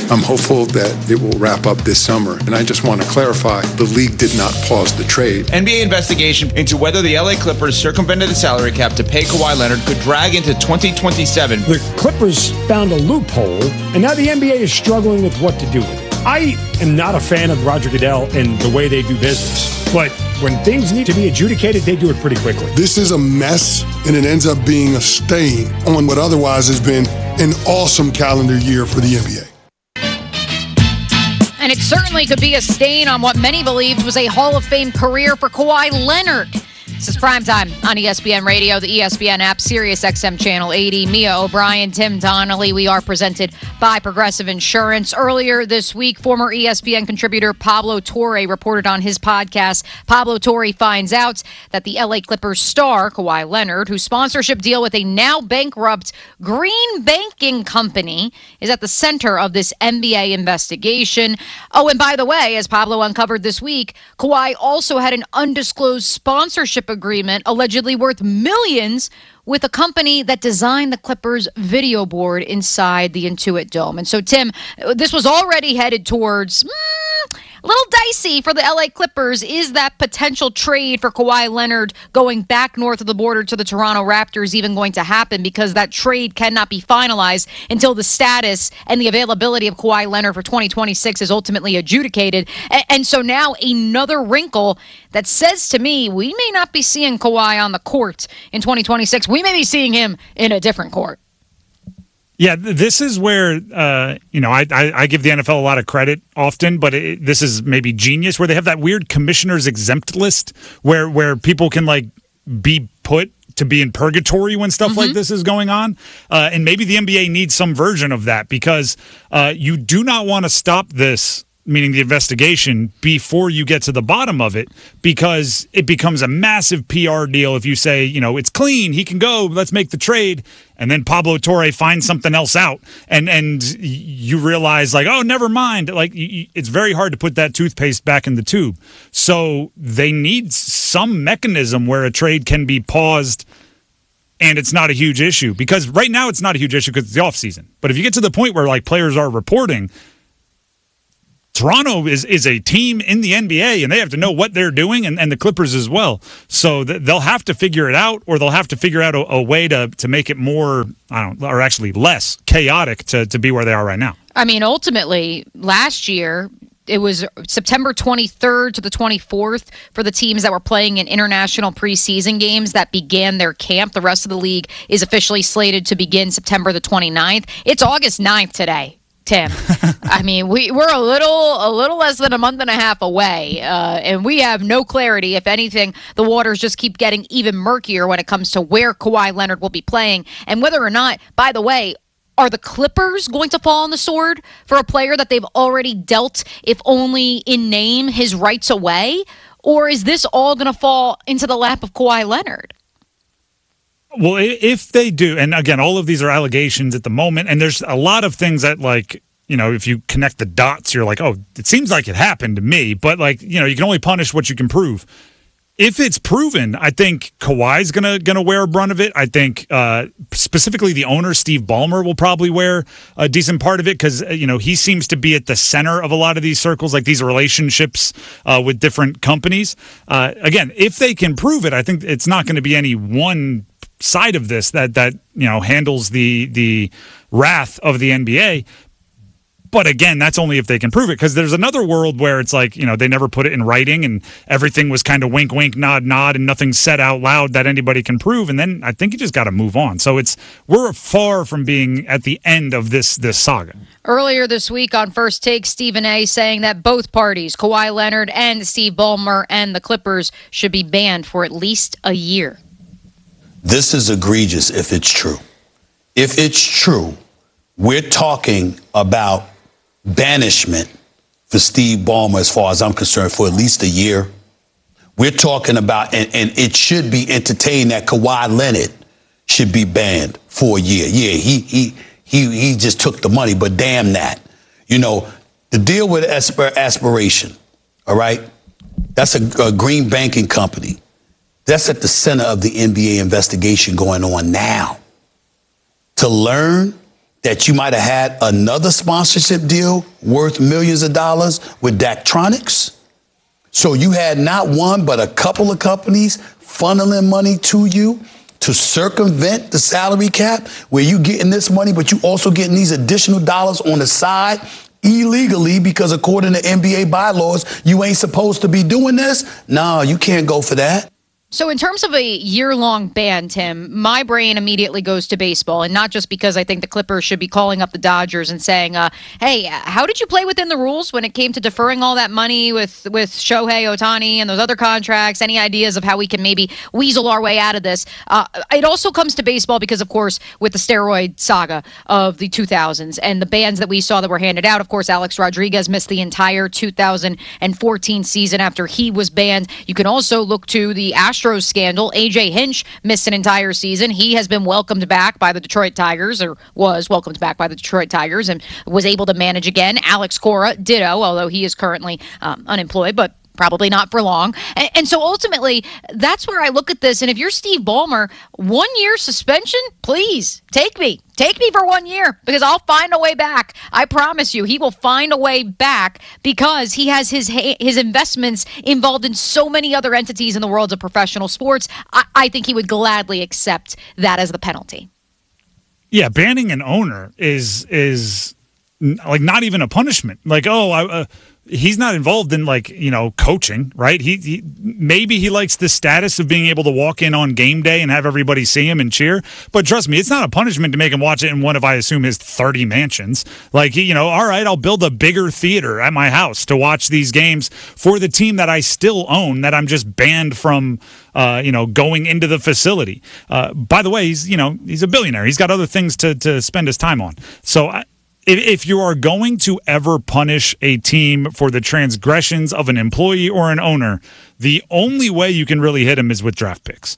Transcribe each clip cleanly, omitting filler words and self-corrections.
I'm hopeful that it will wrap up this summer. And I just want to clarify, the league did not pause the trade. NBA investigation into whether the LA Clippers circumvented the salary cap to pay Kawhi Leonard could drag into 2027. The Clippers found a loophole, and now the NBA is struggling with what to do with it. I am not a fan of Roger Goodell and the way they do business, but when things need to be adjudicated, they do it pretty quickly. This is a mess, and it ends up being a stain on what otherwise has been an awesome calendar year for the NBA. And it certainly could be a stain on what many believed was a Hall of Fame career for Kawhi Leonard. This is Primetime on ESPN Radio, the ESPN app, Sirius XM Channel 80. Mia O'Brien, Tim Donnelly. We are presented by Progressive Insurance. Earlier this week, former ESPN contributor Pablo Torre reported on his podcast. Pablo Torre finds out that the LA Clippers star, Kawhi Leonard, whose sponsorship deal with a now bankrupt green banking company, is at the center of this NBA investigation. Oh, and by the way, as Pablo uncovered this week, Kawhi also had an undisclosed sponsorship agreement allegedly worth millions with a company that designed the Clippers video board inside the Intuit Dome. And so, Tim, this was already headed towards a little dicey for the LA Clippers. Is that potential trade for Kawhi Leonard going back north of the border to the Toronto Raptors even going to happen? Because that trade cannot be finalized until the status and the availability of Kawhi Leonard for 2026 is ultimately adjudicated. And so now another wrinkle that says to me we may not be seeing Kawhi on the court in 2026. We may be seeing him in a different court. Yeah, this is where, I give the NFL a lot of credit often, but this is maybe genius, where they have that weird commissioner's exempt list where people can, be put to be in purgatory when stuff like this is going on. And maybe the NBA needs some version of that, because you do not want to stop this, meaning the investigation, before you get to the bottom of it, because it becomes a massive PR deal if you say, it's clean, he can go, let's make the trade, and then Pablo Torre finds something else out, and you realize, oh, never mind. It's very hard to put that toothpaste back in the tube. So they need some mechanism where a trade can be paused and it's not a huge issue, because right now it's not a huge issue because it's the offseason. But if you get to the point where players are reporting, Toronto is a team in the NBA, and they have to know what they're doing, and the Clippers as well. So they'll have to figure it out, or they'll have to figure out a way to make it more, or actually less chaotic to be where they are right now. I mean, ultimately, last year, it was September 23rd to the 24th for the teams that were playing in international preseason games that began their camp. The rest of the league is officially slated to begin September the 29th. It's August 9th today, Tim. I mean, we're a little less than a month and a half away, and we have no clarity. If anything, the waters just keep getting even murkier when it comes to where Kawhi Leonard will be playing and whether or not, by the way, are the Clippers going to fall on the sword for a player that they've already dealt, if only in name, his rights away? Or is this all going to fall into the lap of Kawhi Leonard? Well, if they do, and again, all of these are allegations at the moment, and there's a lot of things that, if you connect the dots, you're like, oh, it seems like it happened to me, but, you can only punish what you can prove. If it's proven, I think Kawhi's gonna wear a brunt of it. I think specifically the owner, Steve Ballmer, will probably wear a decent part of it because he seems to be at the center of a lot of these circles, like these relationships with different companies. Again, if they can prove it, I think it's not going to be any one side of this that handles the wrath of the NBA. But again, that's only if they can prove it, because there's another world where it's they never put it in writing and everything was kind of wink, wink, nod, nod, and nothing said out loud that anybody can prove. And then I think you just got to move on. So we're far from being at the end of this saga. Earlier this week on First Take, Stephen A. saying that both parties, Kawhi Leonard and Steve Ballmer and the Clippers, should be banned for at least a year. This is egregious if it's true. If it's true, we're talking about banishment for Steve Ballmer, as far as I'm concerned, for at least a year. We're talking about, and it should be entertained that Kawhi Leonard should be banned for a year. Yeah, he just took the money, but damn that. The deal with Aspiration, all right? That's a green banking company. That's at the center of the NBA investigation going on now. To learn that you might have had another sponsorship deal worth millions of dollars with Daktronics. So you had not one, but a couple of companies funneling money to you to circumvent the salary cap, where you getting this money, but you also getting these additional dollars on the side illegally, because according to NBA bylaws, you ain't supposed to be doing this. No, you can't go for that. So in terms of a year-long ban, Tim, my brain immediately goes to baseball, and not just because I think the Clippers should be calling up the Dodgers and saying, hey, how did you play within the rules when it came to deferring all that money with Shohei Ohtani and those other contracts? Any ideas of how we can maybe weasel our way out of this? It also comes to baseball because, of course, with the steroid saga of the 2000s and the bans that we saw that were handed out, of course, Alex Rodriguez missed the entire 2014 season after he was banned. You can also look to the Astros scandal. A.J. Hinch missed an entire season. He has been welcomed back by the Detroit Tigers, or was welcomed back by the Detroit Tigers, and was able to manage again. Alex Cora, ditto, although he is currently unemployed, but probably not for long. And so ultimately, that's where I look at this. And if you're Steve Ballmer, 1 year suspension, please take me. Take me for 1 year, because I'll find a way back. I promise you, he will find a way back, because he has his investments involved in so many other entities in the world of professional sports. I think he would gladly accept that as the penalty. Yeah, banning an owner is like not even a punishment. Like, he's not involved in, like, coaching, right? He maybe he likes the status of being able to walk in on game day and have everybody see him and cheer. But trust me, it's not a punishment to make him watch it in one of, I assume, his 30 mansions. Like, all right, I'll build a bigger theater at my house to watch these games for the team that I still own, that I'm just banned from, going into the facility. By the way, he's a billionaire. He's got other things to spend his time on. So if you are going to ever punish a team for the transgressions of an employee or an owner, the only way you can really hit them is with draft picks.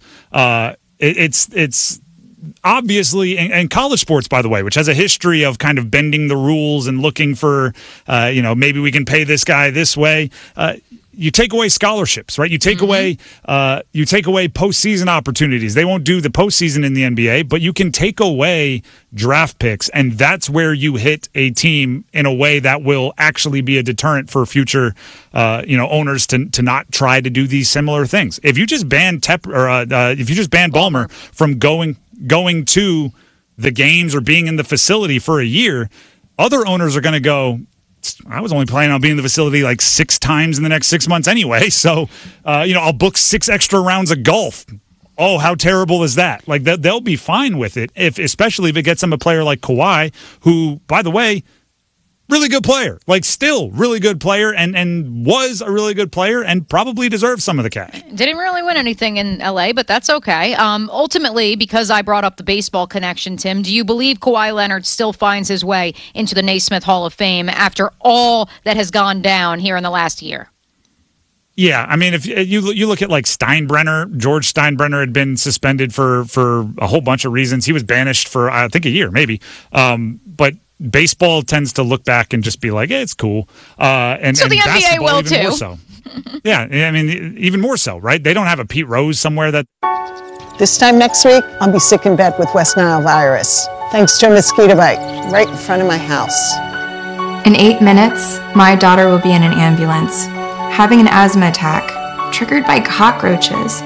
It's obviously, and college sports, by the way, which has a history of kind of bending the rules and looking for, maybe we can pay this guy this way. You take away scholarships, right? You take away postseason opportunities. They won't do the postseason in the NBA, but you can take away draft picks, and that's where you hit a team in a way that will actually be a deterrent for future, owners to not try to do these similar things. If you just ban if you just ban Ballmer from going to the games or being in the facility for a year, other owners are going to go, I was only planning on being in the facility like 6 times in the next 6 months anyway. So, I'll book 6 extra rounds of golf. Oh, how terrible is that? Like, they'll be fine with it, especially if it gets them a player like Kawhi, who, by the way, really good player, like still really good player, and was a really good player, and probably deserves some of the cash. Didn't really win anything in LA, but that's okay. Ultimately, because I brought up the baseball connection, Tim, do you believe Kawhi Leonard still finds his way into the Naismith Hall of Fame after all that has gone down here in the last year? Yeah, I mean, if you look at like Steinbrenner, George Steinbrenner had been suspended for a whole bunch of reasons. He was banished for, I think, a year, maybe. But baseball tends to look back and just be like, it's cool. And the NBA will even too. More so. Yeah, I mean, even more so, right? They don't have a Pete Rose somewhere that. This time next week, I'll be sick in bed with West Nile virus, thanks to a mosquito bite right in front of my house. In 8 minutes, my daughter will be in an ambulance, having an asthma attack triggered by cockroaches.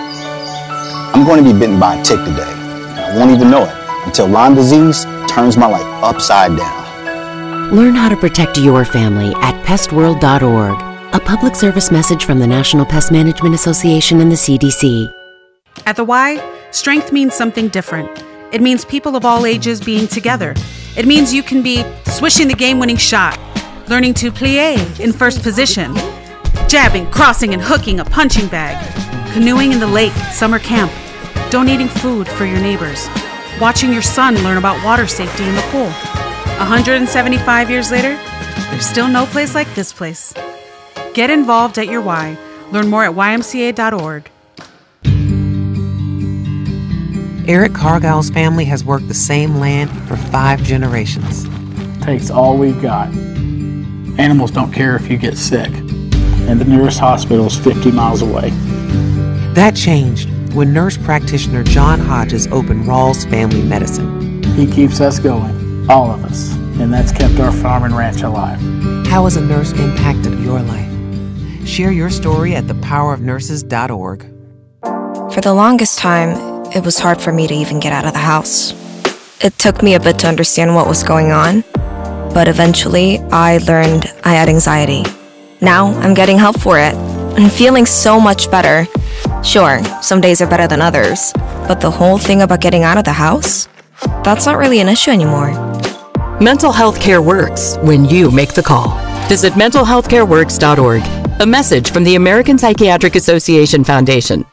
I'm going to be bitten by a tick today. I won't even know it until Lyme disease turns my life upside down. Learn how to protect your family at pestworld.org. A public service message from the National Pest Management Association and the CDC. At the Y, strength means something different. It means people of all ages being together. It means you can be swishing the game-winning shot, learning to plie in first position, jabbing, crossing, and hooking a punching bag, canoeing in the lake at summer camp, donating food for your neighbors, watching your son learn about water safety in the pool. 175 years later, there's still no place like this place. Get involved at your Y. Learn more at ymca.org. Eric Cargile's family has worked the same land for 5 generations. Takes all we've got. Animals don't care if you get sick, and the nearest hospital is 50 miles away. That changed when nurse practitioner John Hodges opened Rawls Family Medicine. He keeps us going. all of us, and that's kept our farm and ranch alive. How has a nurse impacted your life? Share your story at thepowerofnurses.org. For the longest time, it was hard for me to even get out of the house. It took me a bit to understand what was going on, but eventually I learned I had anxiety. Now I'm getting help for it and feeling so much better. Sure, some days are better than others, but the whole thing about getting out of the house, that's not really an issue anymore. Mental health care works when you make the call. Visit mentalhealthcareworks.org. A message from the American Psychiatric Association Foundation.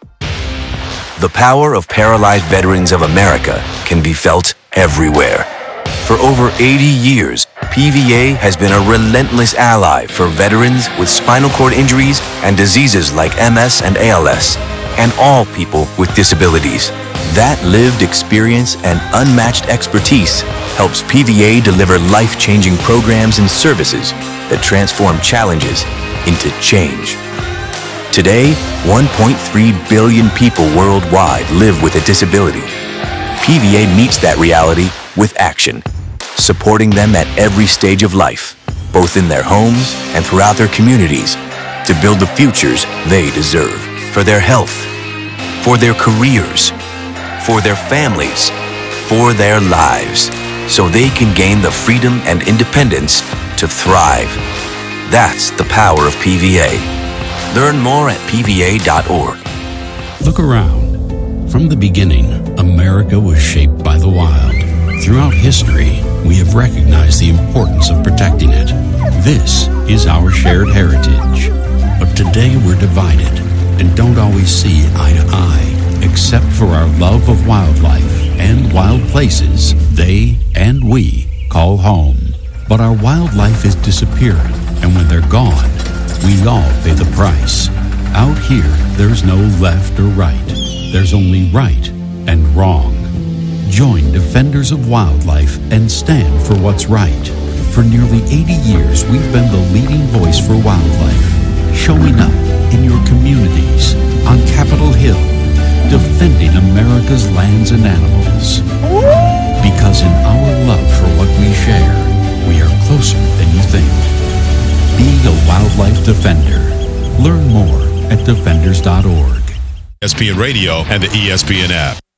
The power of Paralyzed Veterans of America can be felt everywhere. For over 80 years, PVA has been a relentless ally for veterans with spinal cord injuries and diseases like MS and ALS, and all people with disabilities. That lived experience and unmatched expertise helps PVA deliver life-changing programs and services that transform challenges into change. Today, 1.3 billion people worldwide live with a disability. PVA meets that reality with action, supporting them at every stage of life, both in their homes and throughout their communities, to build the futures they deserve for their health, for their careers, for their families, for their lives, so they can gain the freedom and independence to thrive. That's the power of PVA. Learn more at PVA.org. Look around. From the beginning, America was shaped by the wild. Throughout history, we have recognized the importance of protecting it. This is our shared heritage. But today we're divided and don't always see eye to eye, except for our love of wildlife and wild places they and we call home. But our wildlife is disappearing, and when they're gone, we all pay the price. Out here, there's no left or right. There's only right and wrong. Join Defenders of Wildlife and stand for what's right. For nearly 80 years, we've been the leading voice for wildlife, showing up in your communities, on Capitol Hill, defending America's lands and animals. Because in our love for what we share, we are closer than you think. Be a wildlife defender. Learn more at defenders.org. ESPN Radio and the ESPN app.